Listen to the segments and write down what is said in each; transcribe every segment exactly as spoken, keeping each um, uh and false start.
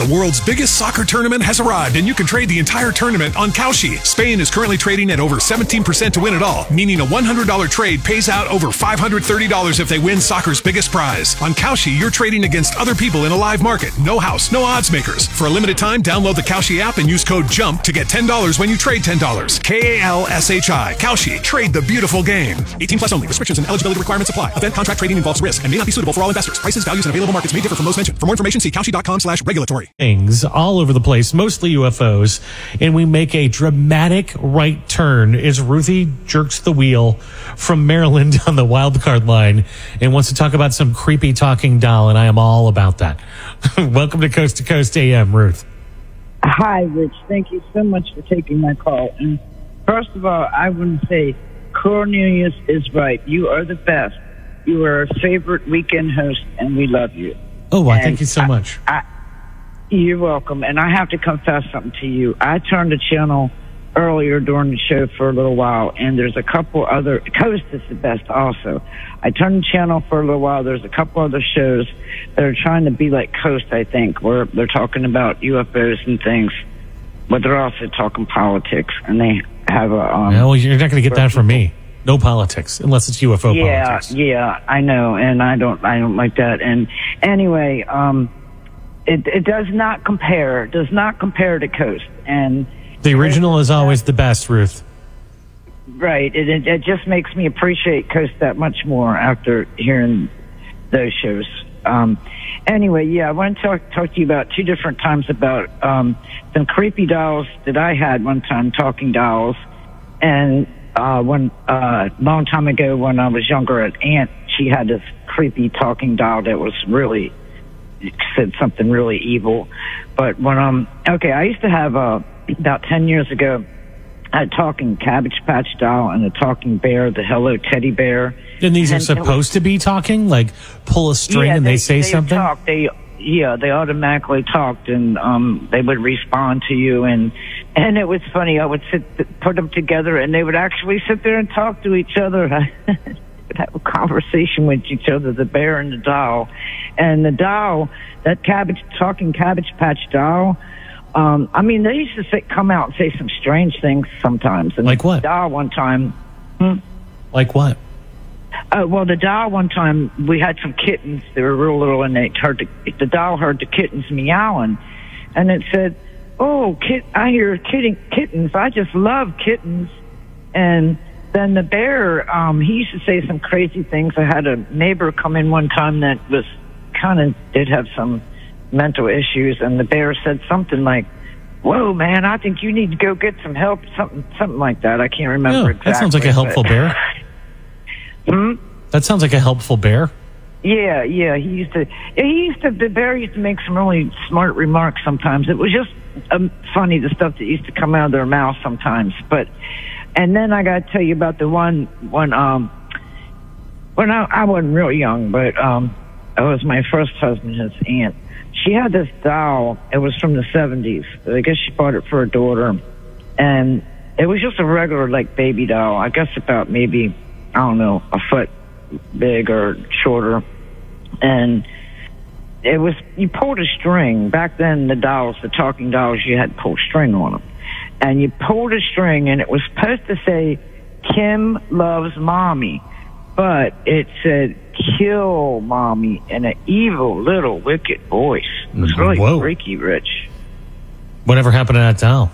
The world's biggest soccer tournament has arrived, and you can trade the entire tournament on Kalshi. Spain is currently trading at over seventeen percent to win it all, meaning a one hundred dollars trade pays out over five hundred thirty dollars if they win soccer's biggest prize. On Kalshi, you're trading against other people in a live market. No house, no odds makers. For a limited time, download the Kalshi app and use code JUMP to get ten dollars when you trade ten dollars. K A L S H I. Kalshi. Trade the beautiful game. eighteen plus only. Restrictions and eligibility requirements apply. Event contract trading involves risk and may not be suitable for all investors. Prices, values, and available markets may differ from those mentioned. For more information, see Kalshi.com slash regulatory. Things all over the place, mostly U F Os, and we make a dramatic right turn as Ruthie jerks the wheel from Maryland on the wild card line and wants to talk about some creepy talking doll, and I am all about that. Welcome to Coast to Coast A M, Ruth. Hi, Rich. Thank you so much for taking my call. And first of all, I want to say Cornelius is right. You are the best. You are our favorite weekend host, and we love you. Oh, well, and thank you so I, much. I, You're welcome. And I have to confess something to you. I turned the channel earlier during the show for a little while, and there's a couple other, Coast is the best also. I turned the channel for a little while. There's a couple other shows that are trying to be like Coast, I think, where they're talking about U F Os and things, but they're also talking politics, and they have a... Um, well, you're not going to get that from me. No politics, unless it's U F O yeah, politics. Yeah, yeah, I know, and I don't, I don't like that. And anyway, um... It, it does not compare. Does not compare to Coast. And the original is always the best, Ruth. Right. It, it, it just makes me appreciate Coast that much more after hearing those shows. Um, anyway, yeah, I want to talk, talk to you about two different times about um, some creepy dolls that I had one time, talking dolls. And uh, one uh, long time ago when I was younger, an aunt, she had this creepy talking doll that was really... said something really evil. But when um okay, I used to have uh about ten years ago a talking Cabbage Patch doll and a talking bear, the Hello Teddy Bear. And these and are supposed was, to be talking, like pull a string yeah, and they, they say they something. Talk, they yeah, they automatically talked, and um they would respond to you, and and it was funny. I would sit put them together, and they would actually sit there and talk to each other. Have a conversation with each other, the bear and the doll. And the doll, that cabbage, talking Cabbage Patch doll, um, I mean, they used to say, come out and say some strange things sometimes. And like what? The doll one time... Hmm? Like what? Uh, well, the doll one time, we had some kittens. They were real little, and they heard the, the doll heard the kittens meowing. And it said, oh, kit, I hear kitten, kittens. I just love kittens. And... then the bear, um, he used to say some crazy things. I had a neighbor come in one time that was kind of did have some mental issues, and the bear said something like, whoa, man, I think you need to go get some help, something something like that. I can't remember oh, exactly. That sounds like a helpful but... bear. hmm? That sounds like a helpful bear. Yeah, yeah, he used to, he used to, the bear used to make some really smart remarks sometimes. It was just um, funny, the stuff that used to come out of their mouth sometimes, but... And then I got to tell you about the one when um when I, I wasn't real young, but um it was my first husband, his aunt. She had this doll. It was from the seventies. I guess she bought it for her daughter, and it was just a regular like baby doll. I guess about maybe I don't know a foot big or shorter, and it was you pulled a string. Back then, the dolls, the talking dolls, you had to pull string on them. And you pulled a string, and it was supposed to say, Kim loves mommy. But it said, kill mommy, in an evil, little, wicked voice. It was really Whoa. freaky, Rich. Whatever happened to that doll?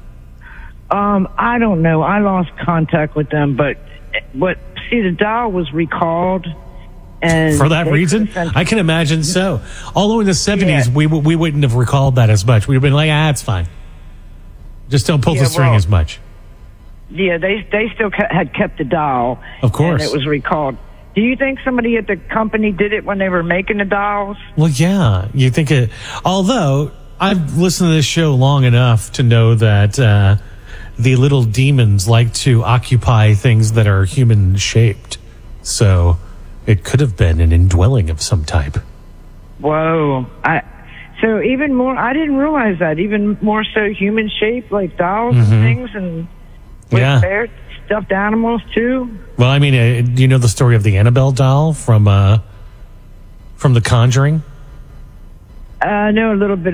Um, I don't know. I lost contact with them, but what? See, the doll was recalled. And for that reason? I can imagine so. Although in the seventies, yeah. we, we wouldn't have recalled that as much. We'd have been like, ah, it's fine. Just don't pull yeah, the string well, as much. Yeah, they they still ke- had kept the doll. Of course. And it was recalled. Do you think somebody at the company did it when they were making the dolls? Well, yeah. You think it... Although, I've listened to this show long enough to know that uh, the little demons like to occupy things that are human-shaped. So, it could have been an indwelling of some type. Whoa. I... So even more, I didn't realize that, even more so human shaped, like dolls mm-hmm. and things, and with yeah. bear stuffed animals too. Well, I mean, uh, do you know the story of the Annabelle doll from uh, from The Conjuring? Uh, I know a little bit